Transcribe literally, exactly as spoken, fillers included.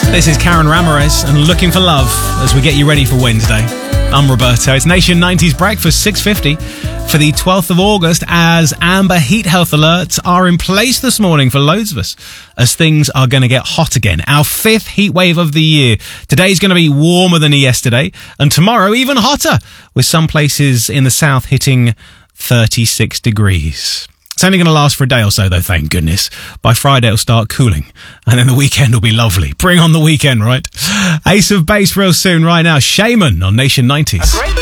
This is Karen Ramirez and Looking for Love as we get you ready for Wednesday. I'm Roberto. It's Nation nineties Breakfast, six fifty for the twelfth of August, as amber heat health alerts are in place this morning for loads of us as things are going to get hot again. Our fifth heat wave of the year. Today's going to be warmer than yesterday, and tomorrow even hotter, with some places in the south hitting thirty-six degrees. It's only going to last for a day or so, though, thank goodness. By Friday, it'll start cooling, and then the weekend will be lovely. Bring on the weekend, right? Ace of Base real soon. Right now, Shaman on Nation nineties.